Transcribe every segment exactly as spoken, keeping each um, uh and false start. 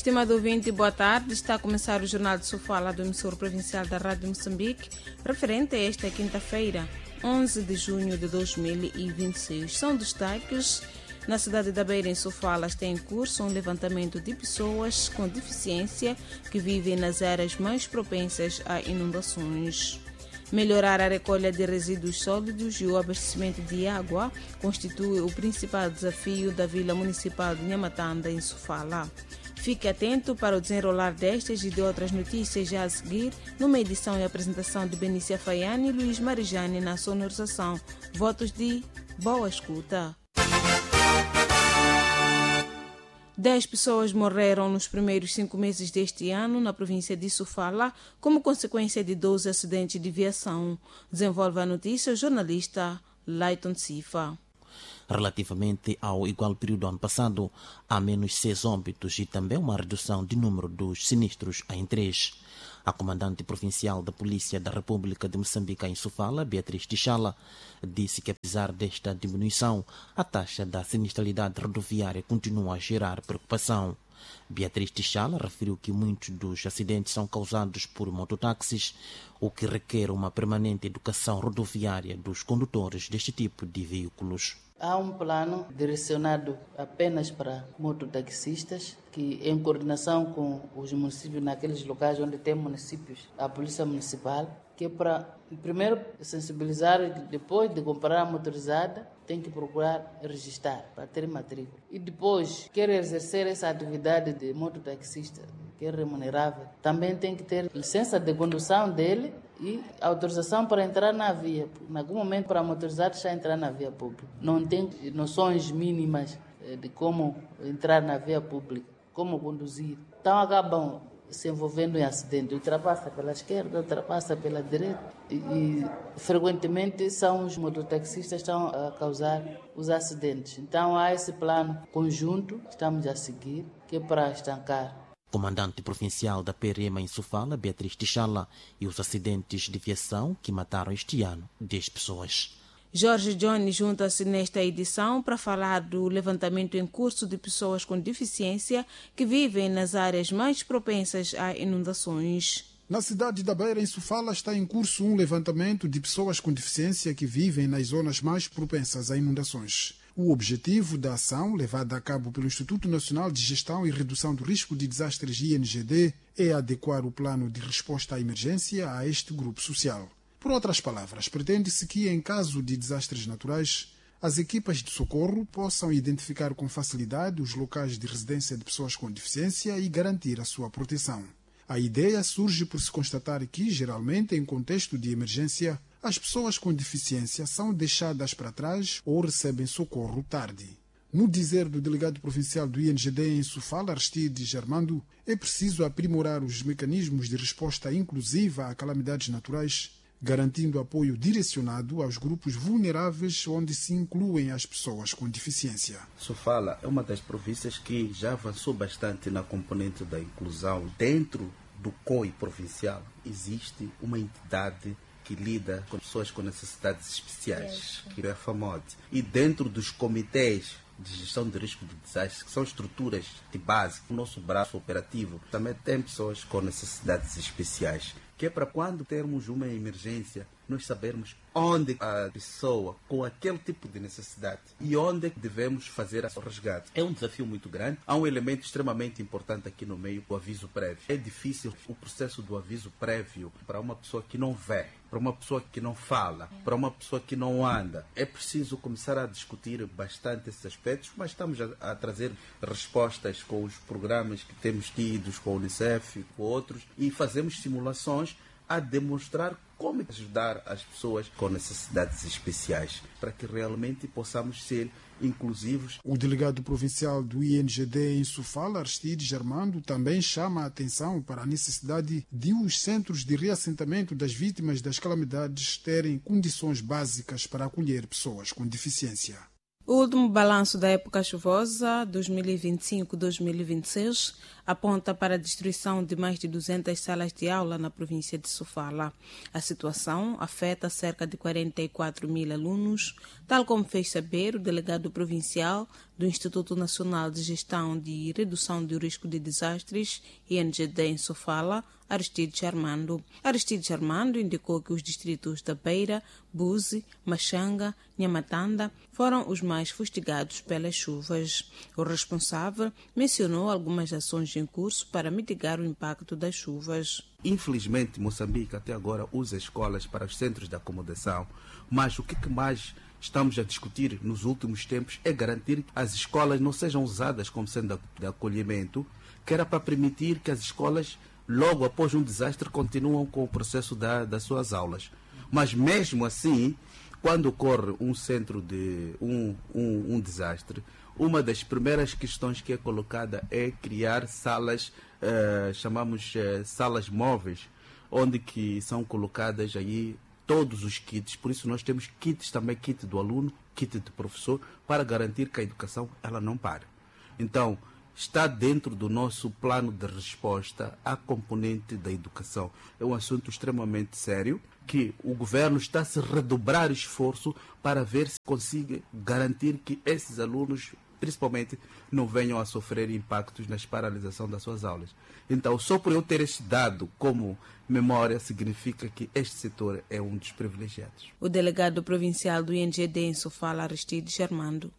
Estimado ouvinte, boa tarde. Está a começar o Jornal de Sofala do emissor provincial da Rádio Moçambique, referente a esta quinta-feira, onze de junho de dois mil e vinte e seis. São destaques: na cidade da Beira, em Sofala, está em curso um levantamento de pessoas com deficiência que vivem nas áreas mais propensas a inundações. Melhorar a recolha de resíduos sólidos e o abastecimento de água constitui o principal desafio da Vila Municipal de Nhamatanda, em Sofala. Fique atento para o desenrolar destas e de outras notícias já a seguir, numa edição e apresentação de Benícia Faiani e Luís Marijani na sonorização. Votos de boa escuta. Dez pessoas morreram nos primeiros cinco meses deste ano na província de Sofala como consequência de doze acidentes de viação. Desenvolve a notícia o jornalista Layton Sifa. Relativamente ao igual período do ano passado, há menos seis óbitos e também uma redução de número dos sinistros em três. A comandante provincial da Polícia da República de Moçambique em Sofala, Beatriz Tichala, disse que apesar desta diminuição, a taxa da sinistralidade rodoviária continua a gerar preocupação. Beatriz Tichala referiu que muitos dos acidentes são causados por mototáxis, o que requer uma permanente educação rodoviária dos condutores deste tipo de veículos. Há um plano direcionado apenas para mototaxistas, que em coordenação com os municípios, naqueles locais onde tem municípios, a Polícia Municipal, que é para, primeiro, sensibilizar, depois de comprar a motorizada, tem que procurar registrar para ter matrícula. E depois, quer exercer essa atividade de mototaxista, que é remunerável, também tem que ter licença de condução dele e autorização para entrar na via. Em algum momento, para motorizado, já entrar na via pública. Não tem noções mínimas de como entrar na via pública, como conduzir. Então, acabam se envolvendo em acidente. Ultrapassa pela esquerda, ultrapassa pela direita. E, e frequentemente, são os mototaxistas que estão a causar os acidentes. Então, há esse plano conjunto que estamos a seguir, que é para estancar. Comandante provincial da P R M em Sofala, Beatriz Tichala, e os acidentes de viação que mataram este ano dez pessoas. Jorge Johnny junta-se nesta edição para falar do levantamento em curso de pessoas com deficiência que vivem nas áreas mais propensas a inundações. Na cidade da Beira, em Sofala, está em curso um levantamento de pessoas com deficiência que vivem nas zonas mais propensas a inundações. O objetivo da ação, levada a cabo pelo Instituto Nacional de Gestão e Redução do Risco de Desastres I N G D, é adequar o plano de resposta à emergência a este grupo social. Por outras palavras, pretende-se que, em caso de desastres naturais, as equipas de socorro possam identificar com facilidade os locais de residência de pessoas com deficiência e garantir a sua proteção. A ideia surge por se constatar que, geralmente, em contexto de emergência, as pessoas com deficiência são deixadas para trás ou recebem socorro tarde. No dizer do delegado provincial do I N G D em Sofala, Aristides Armando, é preciso aprimorar os mecanismos de resposta inclusiva a calamidades naturais, garantindo apoio direcionado aos grupos vulneráveis onde se incluem as pessoas com deficiência. Sofala é uma das províncias que já avançou bastante na componente da inclusão. Dentro do C O I provincial existe uma entidade que lida com pessoas com necessidades especiais, que é a FAMOD. E dentro dos comitês de gestão de risco de desastres, que são estruturas de base, o nosso braço operativo também tem pessoas com necessidades especiais, que é para quando termos uma emergência, nós sabermos onde a pessoa com aquele tipo de necessidade e onde devemos fazer o resgate. É um desafio muito grande. Há um elemento extremamente importante aqui no meio, o aviso prévio. É difícil o processo do aviso prévio para uma pessoa que não vê, para uma pessoa que não fala, para uma pessoa que não anda. É preciso começar a discutir bastante esses aspectos, mas estamos a, a trazer respostas com os programas que temos tidos, com a Unicef e com outros, e fazemos simulações a demonstrar como ajudar as pessoas com necessidades especiais, para que realmente possamos ser inclusivos. O delegado provincial do I N G D em Sofala, Aristides Armando, também chama a atenção para a necessidade de os centros de reassentamento das vítimas das calamidades terem condições básicas para acolher pessoas com deficiência. O último balanço da época chuvosa dois mil e vinte e cinco a dois mil e vinte e seis aponta para a destruição de mais de duzentas salas de aula na província de Sofala. A situação afeta cerca de quarenta e quatro mil alunos, tal como fez saber o delegado provincial do Instituto Nacional de Gestão de Redução do Risco de Desastres, I N G D, em Sofala, Aristides Armando. Aristides Armando indicou que os distritos da Beira, Buzi, Machanga, Nhamatanda foram os mais fustigados pelas chuvas. O responsável mencionou algumas ações em curso para mitigar o impacto das chuvas. Infelizmente, Moçambique até agora usa escolas para os centros de acomodação, mas o que mais estamos a discutir nos últimos tempos é garantir que as escolas não sejam usadas como centro de acolhimento, que era para permitir que as escolas, logo após um desastre, continuam com o processo da, das suas aulas. Mas mesmo assim, quando ocorre um centro de um, um, um desastre, uma das primeiras questões que é colocada é criar salas, uh, chamamos uh, salas móveis, onde que são colocadas aí todos os kits. Por isso nós temos kits também, kit do aluno, kit do professor, para garantir que a educação ela não pare. Então, está dentro do nosso plano de resposta à componente da educação. É um assunto extremamente sério, que o governo está a se redobrar esforço para ver se consiga garantir que esses alunos, principalmente, não venham a sofrer impactos na paralisação das suas aulas. Então, só por eu ter este dado como memória, significa que este setor é um dos privilegiados. O delegado provincial do I N G D em Sofala, Aristides Armando.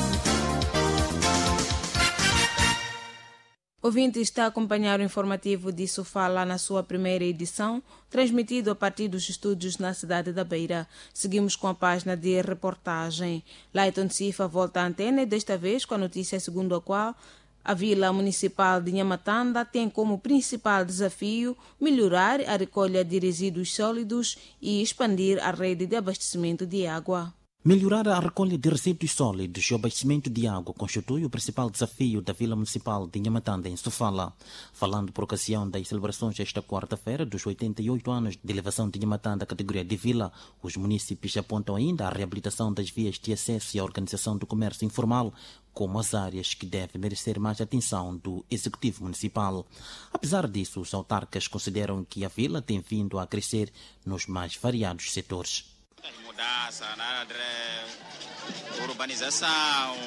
Ouvinte está a acompanhar o informativo de Sofala na sua primeira edição, transmitido a partir dos estúdios na cidade da Beira. Seguimos com a página de reportagem. Laiton Sifa volta à antena e desta vez com a notícia segundo a qual a Vila Municipal de Nhamatanda tem como principal desafio melhorar a recolha de resíduos sólidos e expandir a rede de abastecimento de água. Melhorar a recolha de resíduos sólidos e o abastecimento de água constitui o principal desafio da Vila Municipal de Nhamatanda, em Sofala. Falando por ocasião das celebrações esta quarta-feira dos oitenta e oito anos de elevação de Nhamatanda à categoria de vila, os municípios apontam ainda a reabilitação das vias de acesso e a organização do comércio informal como as áreas que devem merecer mais atenção do Executivo Municipal. Apesar disso, os autarcas consideram que a vila tem vindo a crescer nos mais variados setores. Mudança na área de urbanização,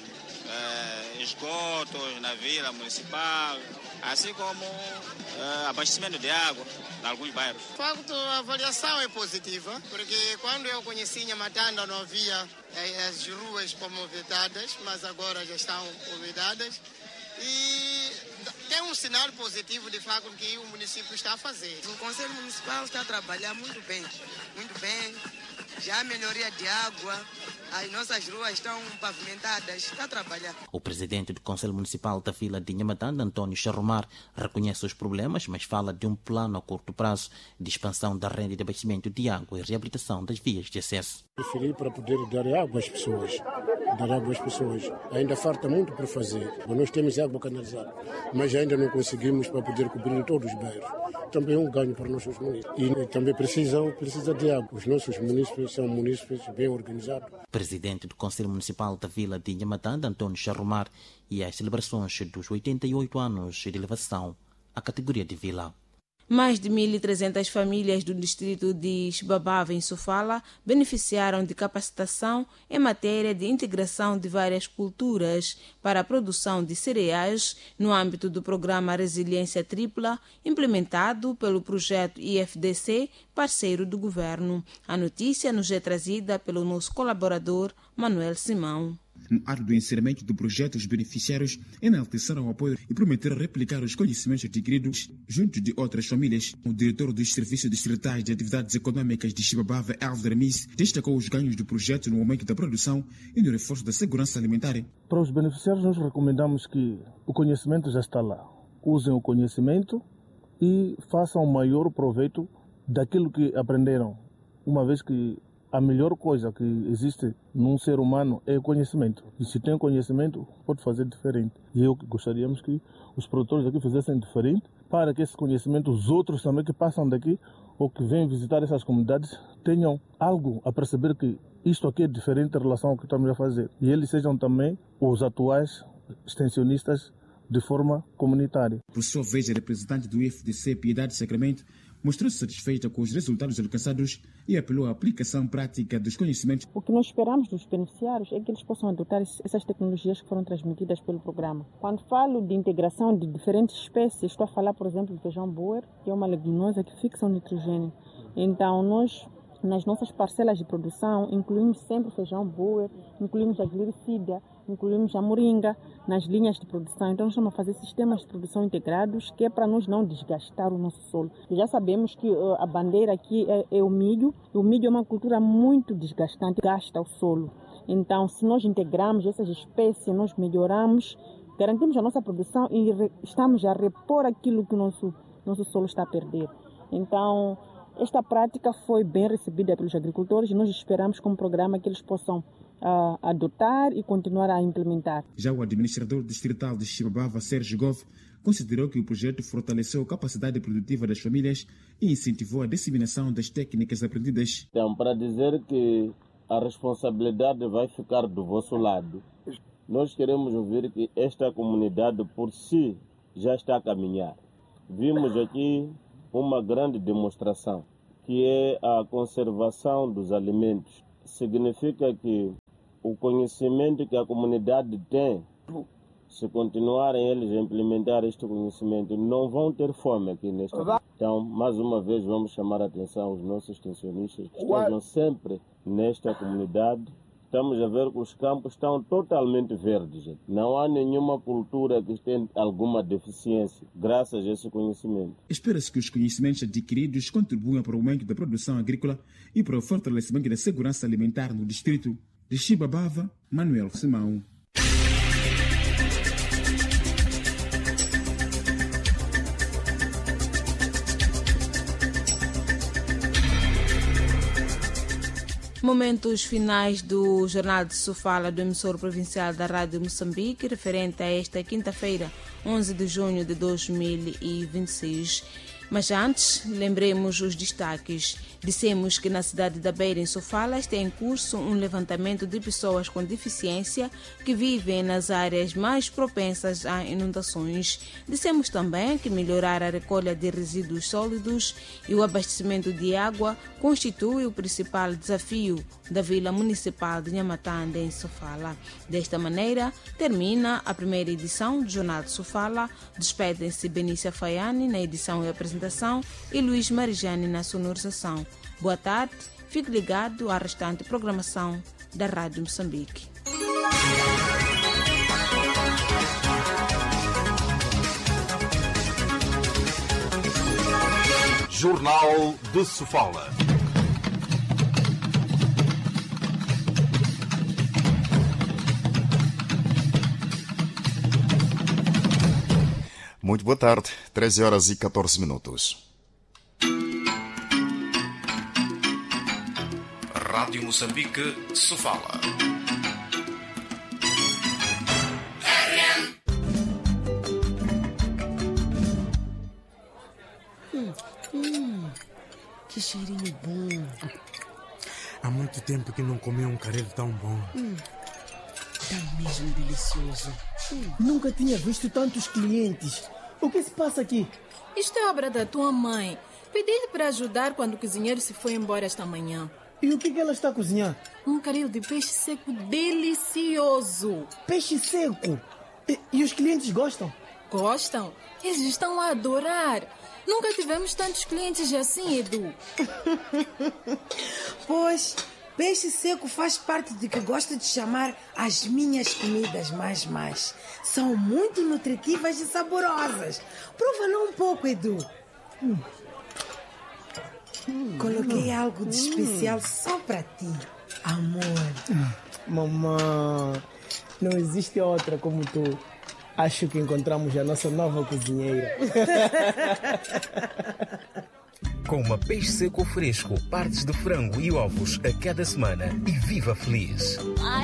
eh, esgotos na vila municipal, assim como eh, abastecimento de água em alguns bairros. De facto, a avaliação é positiva, porque quando eu conheci Nhamatanda não havia eh, as ruas pavimentadas, mas agora já estão pavimentadas. E tem um sinal positivo de facto que o município está a fazer. O Conselho Municipal está a trabalhar muito bem, muito bem. Já a melhoria de água, as nossas ruas estão pavimentadas, está a trabalhar. O presidente do Conselho Municipal da Vila de Nhamatanda, António Charromar, reconhece os problemas, mas fala de um plano a curto prazo de expansão da rede de abastecimento de água e reabilitação das vias de acesso. Preferi para poder dar água às pessoas, dar água às pessoas. Ainda falta muito por fazer. Nós temos água canalizada, mas ainda não conseguimos para poder cobrir todos os bairros. Também é um ganho para os nossos municípios. E também precisam, precisa de água. Os nossos municípios são municípios bem organizados. Presidente do Conselho Municipal da Vila de Nhamatanda, António Charromar, e as celebrações dos oitenta e oito anos de elevação à categoria de vila. Mais de mil e trezentas famílias do distrito de Xibabava, em Sofala, beneficiaram de capacitação em matéria de integração de várias culturas para a produção de cereais no âmbito do programa Resiliência Tripla, implementado pelo projeto I F D C, parceiro do governo. A notícia nos é trazida pelo nosso colaborador Manuel Simão. No ato do encerramento do projeto, os beneficiários enalteceram o apoio e prometeram replicar os conhecimentos adquiridos junto de outras famílias. O diretor dos Serviços Distritais de Atividades Econômicas de Xibabava, Elder Miss, destacou os ganhos do projeto no aumento da produção e no reforço da segurança alimentar. Para os beneficiários, nós recomendamos que o conhecimento já está lá. Usem o conhecimento e façam o maior proveito daquilo que aprenderam, uma vez que a melhor coisa que existe num ser humano é o conhecimento. E se tem conhecimento, pode fazer diferente. E eu gostaríamos que os produtores aqui fizessem diferente, para que esse conhecimento, os outros também que passam daqui ou que vêm visitar essas comunidades, tenham algo a perceber que isto aqui é diferente em relação ao que estamos a fazer. E eles sejam também os atuais extensionistas de forma comunitária. Por sua vez, a representante do I F D C, Piedade Sacramento, mostrou-se satisfeita com os resultados alcançados e apelou à aplicação prática dos conhecimentos. O que nós esperamos dos beneficiários é que eles possam adotar essas tecnologias que foram transmitidas pelo programa. Quando falo de integração de diferentes espécies, estou a falar, por exemplo, do feijão boer, que é uma leguminosa que fixa o nitrogênio. Então, nós, nas nossas parcelas de produção, incluímos sempre o feijão boer, incluímos a glicídia, incluímos a moringa nas linhas de produção. Então, nós estamos a fazer sistemas de produção integrados, que é para nós não desgastar o nosso solo. E já sabemos que uh, a bandeira aqui é, é o milho. E o milho é uma cultura muito desgastante, gasta o solo. Então, se nós integramos essas espécies, nós melhoramos, garantimos a nossa produção e re, estamos a repor aquilo que o nosso, nosso solo está a perder. Então, esta prática foi bem recebida pelos agricultores e nós esperamos com um programa que eles possam Uh, adotar e continuar a implementar. Já o administrador distrital de Xibabava, Sérgio Goff, considerou que o projeto fortaleceu a capacidade produtiva das famílias e incentivou a disseminação das técnicas aprendidas. Então, para dizer que a responsabilidade vai ficar do vosso lado, nós queremos ouvir que esta comunidade por si já está a caminhar. Vimos aqui uma grande demonstração, que é a conservação dos alimentos. Significa que o conhecimento que a comunidade tem, se continuarem eles a implementar este conhecimento, não vão ter fome aqui nesta. Então, mais uma vez, vamos chamar a atenção aos nossos extensionistas que estejam sempre nesta comunidade. Estamos a ver que os campos estão totalmente verdes. Não há nenhuma cultura que tenha alguma deficiência, graças a esse conhecimento. Espera-se que os conhecimentos adquiridos contribuam para o aumento da produção agrícola e para o fortalecimento da segurança alimentar no distrito. De Xibabava, Manuel Simão. Momentos finais do Jornal de Sofala do emissor provincial da Rádio Moçambique, referente a esta quinta-feira, onze de junho de dois mil e vinte e seis. Mas antes, lembremos os destaques. Dissemos que na cidade da Beira, em Sofala, está em curso um levantamento de pessoas com deficiência que vivem nas áreas mais propensas a inundações. Dissemos também que melhorar a recolha de resíduos sólidos e o abastecimento de água constitui o principal desafio da Vila Municipal de Nhamatanda, em Sofala. Desta maneira, termina a primeira edição do Jornal de Sofala. Despedem-se Benícia Faiani na edição e apresentação e Luís Marijani na sonorização. Boa tarde, fique ligado à restante programação da Rádio Moçambique. Jornal de Sofala. Muito boa tarde, treze horas e catorze minutos. Rádio Moçambique, Sofala. Hum, hum, que cheirinho bom. Há muito tempo que não comi um caril tão bom. Hum, tá mesmo delicioso. Hum. Nunca tinha visto tantos clientes. O que se passa aqui? Isto é obra da tua mãe. Pedi-lhe para ajudar quando o cozinheiro se foi embora esta manhã. E o que, que ela está a cozinhar? Um caril de peixe seco delicioso. Peixe seco? E, e os clientes gostam? Gostam? Eles estão a adorar. Nunca tivemos tantos clientes assim, Edu. Pois, peixe seco faz parte de que gosto de chamar as minhas comidas mais mais. São muito nutritivas e saborosas. Prova lá um pouco, Edu. Hum. Hum. Coloquei algo de especial hum. só para ti, amor. Hum. Mamãe, não existe outra como tu. Acho que encontramos a nossa nova cozinheira. Coma peixe seco fresco, partes de frango e ovos a cada semana e viva feliz.